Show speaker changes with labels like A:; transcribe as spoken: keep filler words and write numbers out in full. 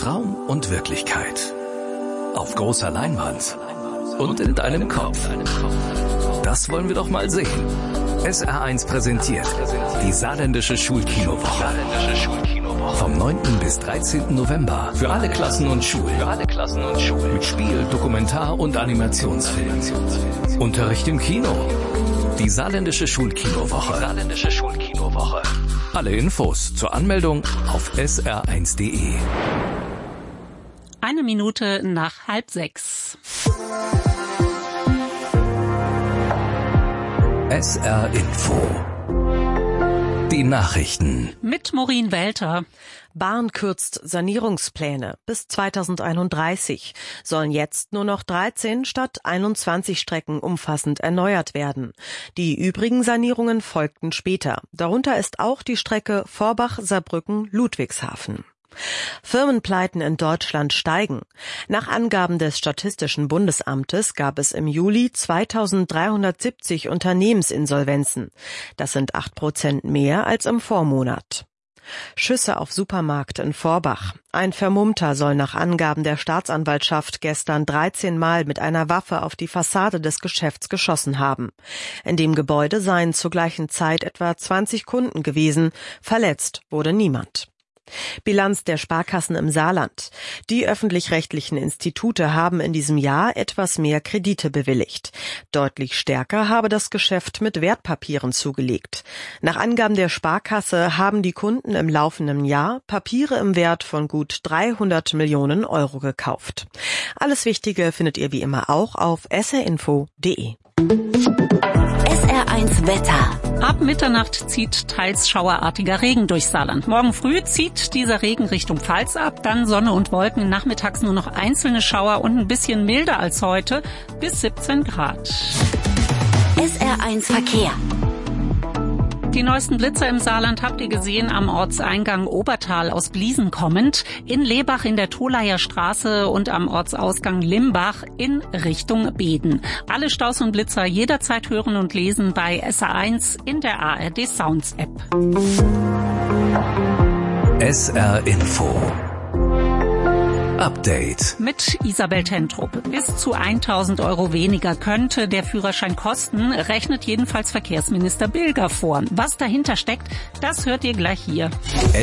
A: Traum und Wirklichkeit. Auf großer Leinwand und in deinem Kopf. Das wollen wir doch mal sehen. S R eins präsentiert die Saarländische Schulkinowoche. Vom neunten bis dreizehnten November für alle Klassen und Schulen. Mit Spiel, Dokumentar- und Animationsfilm. Unterricht im Kino. Die Saarländische Schulkinowoche. Saarländische Schulkinowoche. Alle Infos zur Anmeldung auf s r eins punkt de.
B: Eine Minute nach halb sechs.
A: S R Info. Die Nachrichten.
B: Mit Maureen Welter.
C: Bahn kürzt Sanierungspläne. Bis zweitausendeinunddreißig sollen jetzt nur noch dreizehn statt einundzwanzig Strecken umfassend erneuert werden. Die übrigen Sanierungen folgten später. Darunter ist auch die Strecke Forbach-Saarbrücken-Ludwigshafen. Firmenpleiten in Deutschland steigen. Nach Angaben des Statistischen Bundesamtes gab es im Juli zweitausenddreihundertsiebzig Unternehmensinsolvenzen. Das sind acht Prozent mehr als im Vormonat. Schüsse auf Supermarkt in Forbach. Ein Vermummter soll nach Angaben der Staatsanwaltschaft gestern dreizehn Mal mit einer Waffe auf die Fassade des Geschäfts geschossen haben. In dem Gebäude seien zur gleichen Zeit etwa zwanzig Kunden gewesen. Verletzt wurde niemand. Bilanz der Sparkassen im Saarland. Die öffentlich-rechtlichen Institute haben in diesem Jahr etwas mehr Kredite bewilligt. Deutlich stärker habe das Geschäft mit Wertpapieren zugelegt. Nach Angaben der Sparkasse haben die Kunden im laufenden Jahr Papiere im Wert von gut dreihundert Millionen Euro gekauft. Alles Wichtige findet ihr wie immer auch auf s r info punkt de.
D: S R eins Wetter.
B: Ab Mitternacht zieht teils schauerartiger Regen durchs Saarland. Morgen früh zieht dieser Regen Richtung Pfalz ab, dann Sonne und Wolken, nachmittags nur noch einzelne Schauer und ein bisschen milder als heute, bis siebzehn Grad.
D: S R eins Verkehr.
B: Die neuesten Blitzer im Saarland habt ihr gesehen am Ortseingang Obertal aus Bliesen kommend, in Lebach in der Tolayer Straße und am Ortsausgang Limbach in Richtung Beden. Alle Staus und Blitzer jederzeit hören und lesen bei S R eins in der A R D Sounds App.
A: S R Info. Update.
B: Mit Isabel Tentrup. Bis zu tausend Euro weniger könnte der Führerschein kosten, rechnet jedenfalls Verkehrsminister Bilger vor. Was dahinter steckt, das hört ihr gleich hier.